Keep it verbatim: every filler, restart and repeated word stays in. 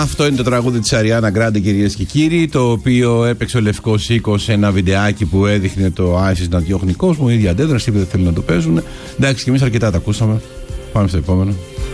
Αυτό είναι το τραγούδι της Αριάνα Γκράντε, κυρίες και κύριοι, το οποίο έπαιξε ο Λευκός Οίκος σε ένα βιντεάκι που έδειχνε το Άισις να διώχνει κόσμο. Η ίδια αντέδραση, είπε δεν θέλουν να το παίζουν. Εντάξει, και εμείς αρκετά τα ακούσαμε. Πάμε στο επόμενο.